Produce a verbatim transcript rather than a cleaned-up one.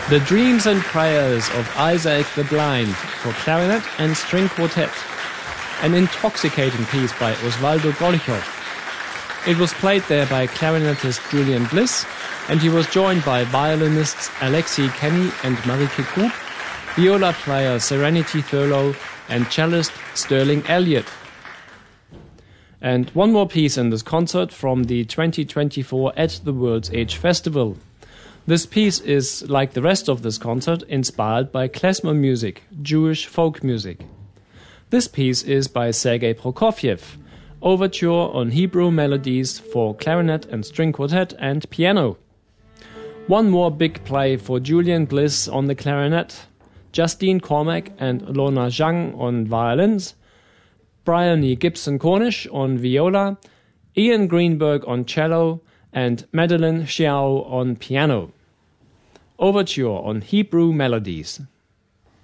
The Dreams and Prayers of Isaac the Blind for clarinet and string quartet, an intoxicating piece by Osvaldo Golchow. It was played there by clarinetist Julian Bliss, and he was joined by violinists Alexei Kenny and Marike Krupp, viola player Serenity Thurlow, and cellist Sterling Elliott. And one more piece in this concert from the twenty twenty-four At the World's Age Festival. This piece is, like the rest of this concert, inspired by klezmer music, Jewish folk music. This piece is by Sergei Prokofiev, Overture on Hebrew Melodies for clarinet and string quartet and piano. One more big play for Julian Bliss on the clarinet, Justine Cormack and Lorna Zhang on violins, Bryony Gibson-Cornish on viola, Ian Greenberg on cello, and Madeline Xiao on piano. Overture on Hebrew Melodies.